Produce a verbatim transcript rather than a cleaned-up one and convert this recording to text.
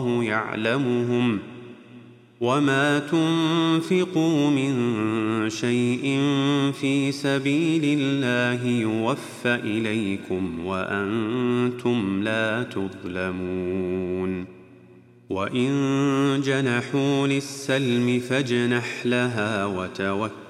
يعلمهم وما تنفقوا من شيء في سبيل الله يوفى إليكم وأنتم لا تظلمون وإن جنحوا للسلم فاجنح لها وتوكل